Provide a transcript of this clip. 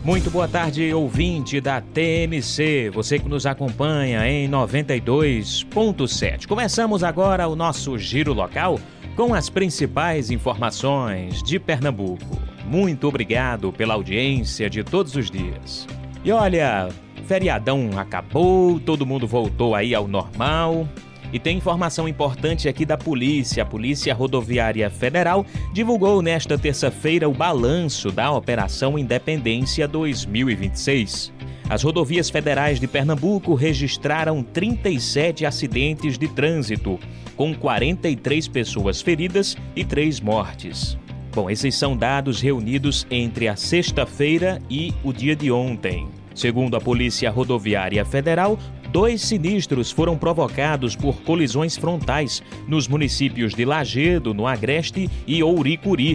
Muito boa tarde, ouvinte da TMC, você que nos acompanha em 92.7. Começamos agora o nosso giro local com as principais informações de Pernambuco. Muito obrigado pela audiência de todos os dias. E olha, feriadão acabou, todo mundo voltou aí ao normal. E tem informação importante aqui da polícia. A Polícia Rodoviária Federal divulgou nesta terça-feira o balanço da Operação Independência 2026. As rodovias federais de Pernambuco registraram 37 acidentes de trânsito, com 43 pessoas feridas e 3 mortes. Bom, esses são dados reunidos entre a sexta-feira e o dia de ontem. Segundo a Polícia Rodoviária Federal, 2 sinistros foram provocados por colisões frontais nos municípios de Lagedo, no Agreste, e Ouricuri,